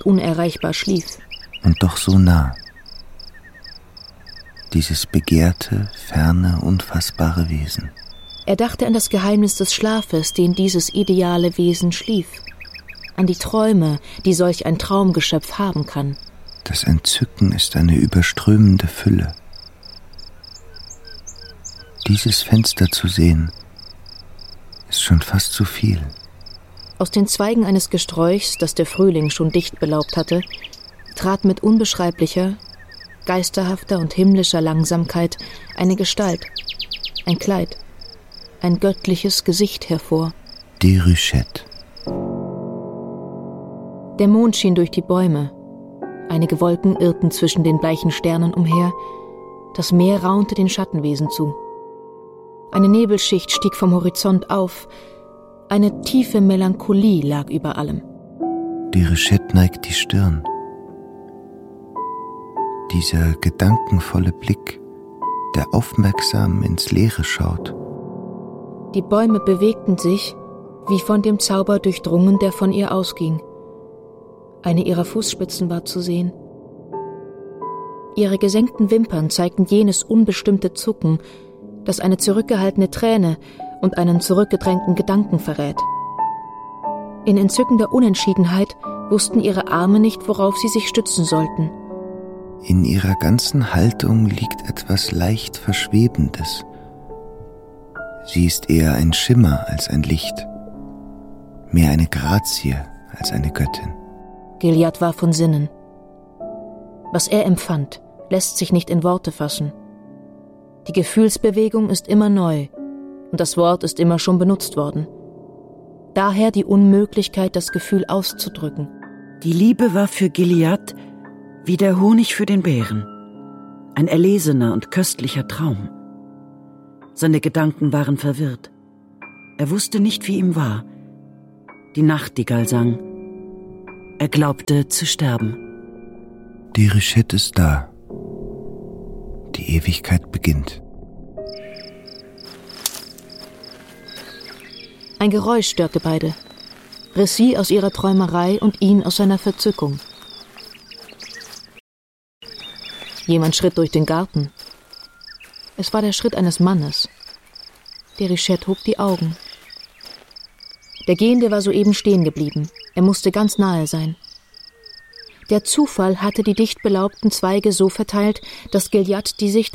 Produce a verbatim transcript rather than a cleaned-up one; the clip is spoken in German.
unerreichbar schlief. Und doch so nah. Dieses begehrte, ferne, unfassbare Wesen. Er dachte an das Geheimnis des Schlafes, den dieses ideale Wesen schlief. An die Träume, die solch ein Traumgeschöpf haben kann. Das Entzücken ist eine überströmende Fülle. Dieses Fenster zu sehen, ist schon fast zu viel. Aus den Zweigen eines Gesträuchs, das der Frühling schon dicht belaubt hatte, trat mit unbeschreiblicher, geisterhafter und himmlischer Langsamkeit eine Gestalt, ein Kleid, ein göttliches Gesicht hervor. Déruchette. Der Mond schien durch die Bäume. Einige Wolken irrten zwischen den bleichen Sternen umher. Das Meer raunte den Schattenwesen zu. Eine Nebelschicht stieg vom Horizont auf. Eine tiefe Melancholie lag über allem. Déruchette neigt die Stirn. Dieser gedankenvolle Blick, der aufmerksam ins Leere schaut. Die Bäume bewegten sich, wie von dem Zauber durchdrungen, der von ihr ausging. Eine ihrer Fußspitzen war zu sehen. Ihre gesenkten Wimpern zeigten jenes unbestimmte Zucken, das eine zurückgehaltene Träne und einen zurückgedrängten Gedanken verrät. In entzückender Unentschiedenheit wussten ihre Arme nicht, worauf sie sich stützen sollten. In ihrer ganzen Haltung liegt etwas leicht Verschwebendes. Sie ist eher ein Schimmer als ein Licht, mehr eine Grazie als eine Göttin. Gilliatt war von Sinnen. Was er empfand, lässt sich nicht in Worte fassen. Die Gefühlsbewegung ist immer neu und das Wort ist immer schon benutzt worden. Daher die Unmöglichkeit, das Gefühl auszudrücken. Die Liebe war für Gilliatt wie der Honig für den Bären. Ein erlesener und köstlicher Traum. Seine Gedanken waren verwirrt. Er wusste nicht, wie ihm war. Die Nachtigall sang. Er glaubte zu sterben. Déruchette ist da. Die Ewigkeit beginnt. Ein Geräusch störte beide. Riss sie aus ihrer Träumerei und ihn aus seiner Verzückung. Jemand schritt durch den Garten. Es war der Schritt eines Mannes. Déruchette hob die Augen. Der Gehende war soeben stehen geblieben. Er musste ganz nahe sein. Der Zufall hatte die dicht belaubten Zweige so verteilt, dass Gilliatt die Sicht